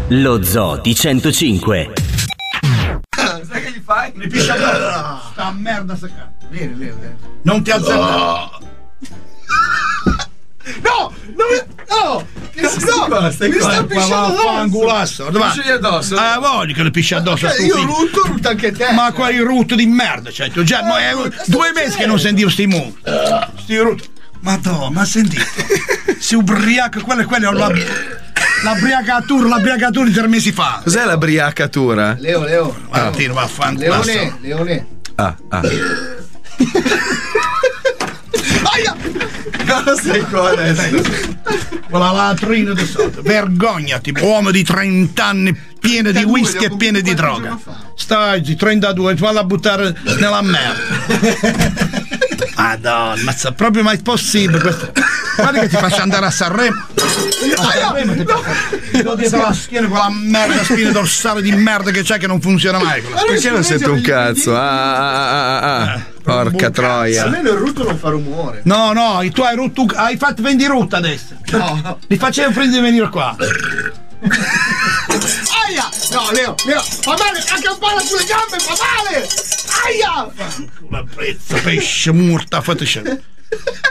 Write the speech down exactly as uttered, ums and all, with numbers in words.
Lo Zoo di centocinque. Sai che gli fai? Mi piscia addosso. Sta merda seccata. Vieni, vieni, vieni. Non ti azzardare. No! No! No! Che si sta? Stai Mi sta pisciando addosso. addosso. Pisci addosso. Eh, voglio che le piscia addosso. Okay, io rutto, rutto anche te. Ma quali rutto di merda, cioè, tu già, no, è due mesi che non sentivo sti mu. Sti rutto. Madonna, ma sentite. Si ubriaca, quello e quello la, la briacatura, la briacatura di tre mesi fa. Cos'è la briacatura? Leo, Leo. Ah, tiro, vaffanculo. Leone, Leone. Ah, ah. Aia! Cosa sei qua adesso? Con la latrina di sotto. Vergognati, uomo di trenta anni pieno di whisky e pieno di droga. Stai, trentadue, falla buttare nella merda. Madonna, ma è proprio mai possibile questo. Guarda che ti faccio andare a Sanremo. A Sanremo ti ti do dietro la schiena con la merda spina dorsale di merda che c'è che non funziona mai. Perché non sento un cazzo? Ah, ah, ah, ah, ah. Porca troia. Almeno il rutto non fa rumore. No, no, tu hai rotto, hai fatto vendi rutta adesso. No. Li facevo prendere venire qua. Aia! No, Leo, Leo, fa male, a campana sulle gambe, fa male! Aia! La prezza, pesce, murta, fateci.